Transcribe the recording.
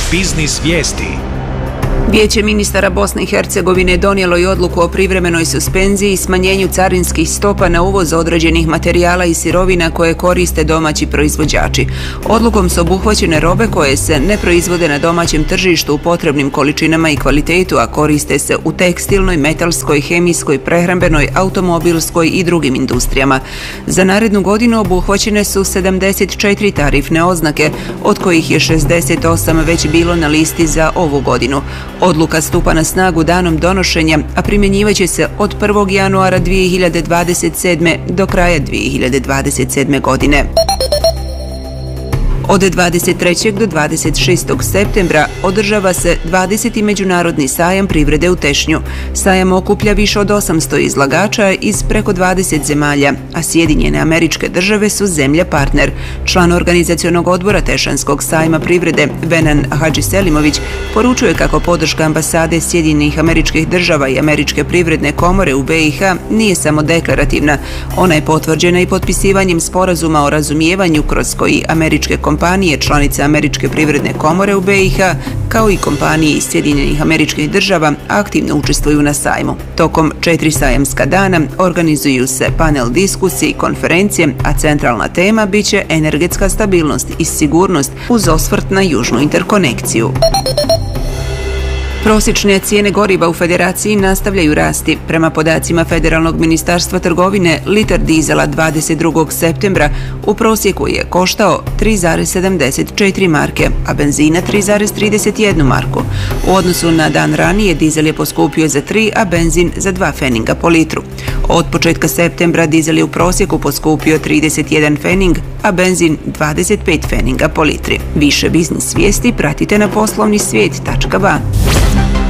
Biznis vijesti. Vijeće ministara Bosne i Hercegovine donijelo je odluku o privremenoj suspenziji i smanjenju carinskih stopa na uvoz određenih materijala i sirovina koje koriste domaći proizvođači. Odlukom su obuhvaćene robe koje se ne proizvode na domaćem tržištu u potrebnim količinama i kvalitetu, a koriste se u tekstilnoj, metalskoj, hemijskoj, prehrambenoj, automobilskoj i drugim industrijama. Za narednu godinu obuhvaćene su 74 tarifne oznake, od kojih je 68 već bilo na listi za ovu godinu. Odluka stupa na snagu danom donošenja, a primjenjivaće se od 1. januara 2027. do kraja 2027. godine. Od 23. do 26. septembra održava se 20. međunarodni sajam privrede u Tešnju. Sajam okuplja više od 800 izlagača iz preko 20 zemalja, a Sjedinjene Američke Države su zemlja partner. Član organizacionog odbora Tešanskog sajma privrede, Venan Hadžiselimović, poručuje kako podrška ambasade Sjedinjenih Američkih Država i Američke privredne komore u BiH nije samo deklarativna. Ona je potvrđena i potpisivanjem sporazuma o razumijevanju kroz koji američke kompanije, članice Američke privredne komore u BiH, kao i kompanije iz Sjedinjenih Američkih Država aktivno učestvuju na sajmu. Tokom 4 sajamska dana organizuju se panel diskusije i konferencije, a centralna tema biće energetska stabilnost i sigurnost uz osvrt na južnu interkonekciju. Prosječne cijene goriva u Federaciji nastavljaju rasti. Prema podacima Federalnog ministarstva trgovine, litar dizela 22. septembra u prosjeku je koštao 3,74 marke, a benzina 3,31 marku. U odnosu na dan ranije, dizel je poskupio za 3, a benzin za 2 feninga po litru. Od početka septembra dizel je u prosjeku poskupio 31 fening, a benzin 25 feninga po litri. Više biznis vijesti pratite na poslovnisvijet.ba.